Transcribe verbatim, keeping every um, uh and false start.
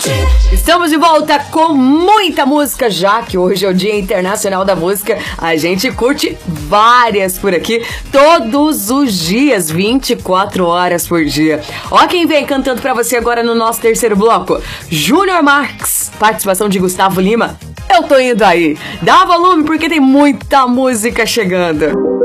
Estamos de volta com muita música, já que hoje é o Dia Internacional da Música. A gente curte várias por aqui, todos os dias, vinte e quatro horas por dia. Ó quem vem cantando pra você agora no nosso terceiro bloco. Júnior Marques, participação de Gustavo Lima. Eu tô indo aí. Dá volume porque tem muita música chegando.